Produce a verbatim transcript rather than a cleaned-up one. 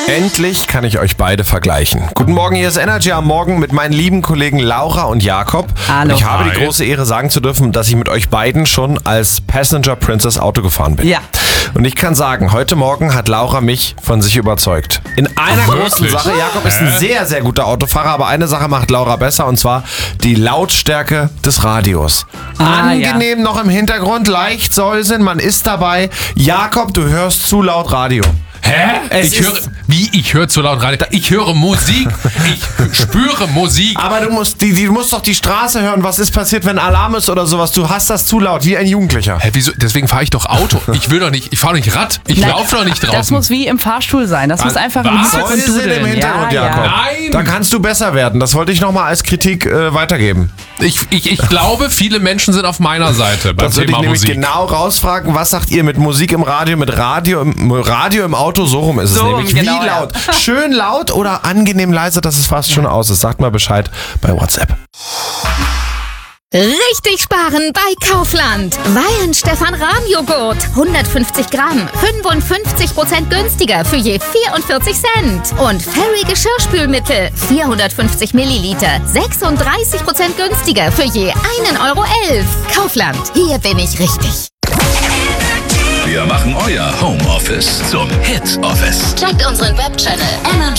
Endlich kann ich euch beide vergleichen. Guten Morgen, hier ist Energy am Morgen mit meinen lieben Kollegen Laura und Jakob. Hallo. Und ich habe die Hi. große Ehre, sagen zu dürfen, dass ich mit euch beiden schon als Passenger Princess Auto gefahren bin. Ja. Und ich kann sagen, heute Morgen hat Laura mich von sich überzeugt. In einer Ach, großen wirklich? Sache. Jakob ist ein sehr, sehr guter Autofahrer, aber eine Sache macht Laura besser, und zwar die Lautstärke des Radios. Ah, Angenehm noch im Hintergrund, leicht säuseln, man ist dabei. Jakob, du hörst zu laut Radio. Hä? Es ich höre, ist- wie? Ich höre zu laut Radio. Ich höre Musik. Ich spüre Musik. Aber du musst, die, die, du musst doch die Straße hören. Was ist passiert, wenn Alarm ist oder sowas? Du hast das zu laut, wie ein Jugendlicher. Hä, wieso? Deswegen fahre ich doch Auto. Ich will doch nicht, ich fahre nicht Rad. Ich Nein, laufe doch nicht draußen. Das muss wie im Fahrstuhl sein. Das muss einfach im was? Hintergrund Säuseln dudeln. im Hintergrund, ja, Jakob. ja. Nein! Da kannst du besser werden. Das wollte ich nochmal als Kritik äh, weitergeben. Ich, ich, ich glaube, viele Menschen sind auf meiner Seite beim Das würde ich Thema nämlich Musik. genau rausfragen. Was sagt ihr mit Musik im Radio, mit Radio im, Radio im Auto? So rum ist es So rum, nämlich. genau, Wie ja. laut? Schön laut oder angenehm leise, dass es fast schon aus ist? Sagt mal Bescheid bei WhatsApp. Richtig sparen bei Kaufland. Weihenstephan Rahmjoghurt. hundertfünfzig Gramm. fünfundfünfzig Prozent günstiger für je vierundvierzig Cent. Und Fairy Geschirrspülmittel. vierhundertfünfzig Milliliter. sechsunddreißig Prozent günstiger für je einen Euro elf. Kaufland. Hier bin ich richtig. Wir machen euer Homeoffice zum Hit-Office. Checkt unseren Webchannel energy